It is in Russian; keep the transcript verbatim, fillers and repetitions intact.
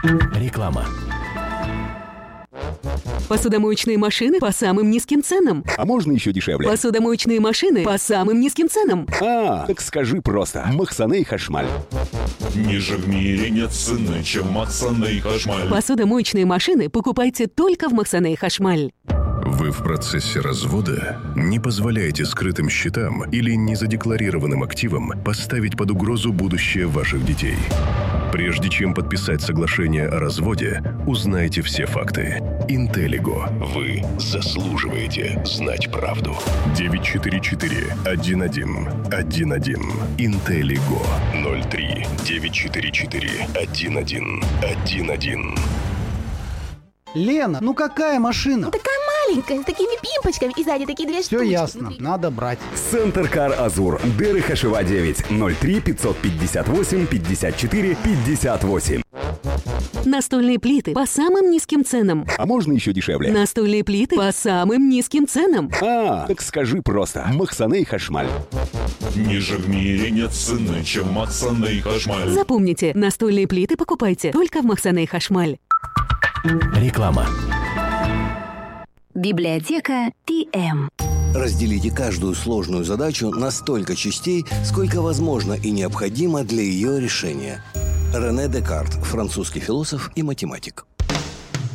Реклама. Посудомоечные машины по самым низким ценам. А можно еще дешевле? Посудомоечные машины по самым низким ценам. А, так скажи просто. Махсаней Хашмаль. Ниже в мире нет цены, чем Махсаней Хашмаль. Посудомоечные машины покупайте только в Махсаней Хашмаль. Вы в процессе развода? Не позволяйте скрытым счетам или незадекларированным активам поставить под угрозу будущее ваших детей. Прежде чем подписать соглашение о разводе, узнайте все факты. Интеллиго. Вы заслуживаете знать правду. девять четыре четыре один один один один. Интеллиго. ноль три девять четыре четыре один один один один. Лена, ну какая машина? Ну, такая маленькая, с такими пимпочками и сзади такие две Все штучки. ясно, внутри. надо брать. Центр Кар Азур. Дыры Хашева девять. ноль три пятьсот пятьдесят восемь пятьдесят четыре пятьдесят восемь. Настольные плиты по самым низким ценам. А можно еще дешевле? Настольные плиты по самым низким ценам. А, так скажи просто. Махсаней Хашмаль. Ниже в мире нет цены, чем Махсаней Хашмаль. Запомните, настольные плиты покупайте только в Махсаней Хашмаль. Реклама. Библиотека Ти Эм. Разделите каждую сложную задачу на столько частей, сколько возможно и необходимо для ее решения. Рене Декарт, французский философ и математик.